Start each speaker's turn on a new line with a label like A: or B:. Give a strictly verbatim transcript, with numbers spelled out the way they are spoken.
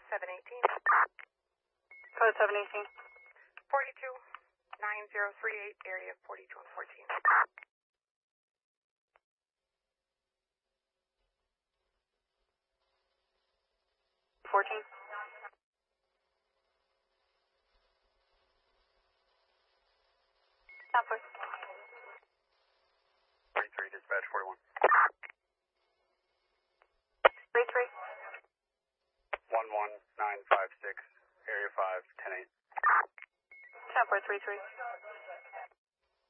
A: seven eighteen.
B: Code seven eighteen.
A: forty-two nine zero three eight, area forty-two and fourteen.
B: fourteen. Temper.
C: forty-three, dispatch forty-one.
B: three three.
C: one one nine five six, area five, ten eight.
B: Temper three three.